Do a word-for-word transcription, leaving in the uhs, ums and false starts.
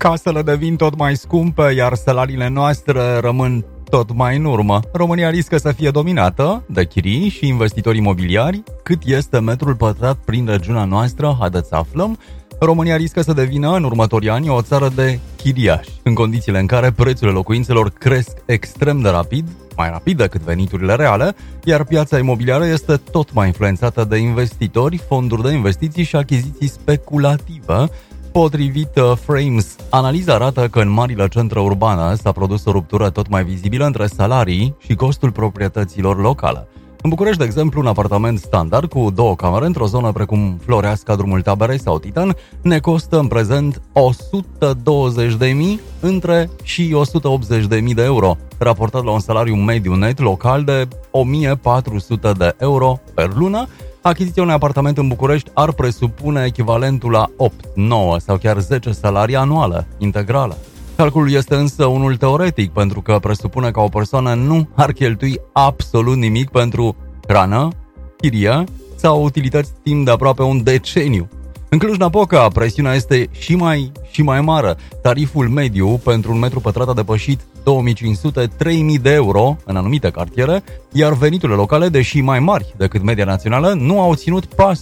Casele devin tot mai scumpe, iar salariile noastre rămân tot mai în urmă. România riscă să fie dominată de chirii și investitori imobiliari. Cât este metrul pătrat prin regiunea noastră? Haideți să aflăm. România riscă să devină în următorii ani o țară de chiriași, în condițiile în care prețurile locuințelor cresc extrem de rapid, mai rapid decât veniturile reale, iar piața imobiliară este tot mai influențată de investitori, fonduri de investiții și achiziții speculative. Potrivit Frames, analiza arată că în marile centre urbane s-a produs o ruptură tot mai vizibilă între salarii și costul proprietăților locale. În București, de exemplu, un apartament standard cu două camere într-o zonă precum Floreasca, Drumul Taberei sau Titan ne costă în prezent o sută douăzeci de mii între și o sută optzeci de mii de euro, raportat la un salariu mediu net local de o mie patru sute de euro per lună. Achiziția unui apartament în București ar presupune echivalentul la opt, nouă sau chiar zece salarii anuale integrale. Calculul este însă unul teoretic, pentru că presupune că o persoană nu ar cheltui absolut nimic pentru hrană, chirie sau utilități timp de aproape un deceniu. În Cluj-Napoca, presiunea este și mai și mai mare. Tariful mediu pentru un metru pătrat a depășit două mii cinci sute - trei mii de euro în anumite cartiere, iar veniturile locale, deși mai mari decât media națională, nu au ținut pasul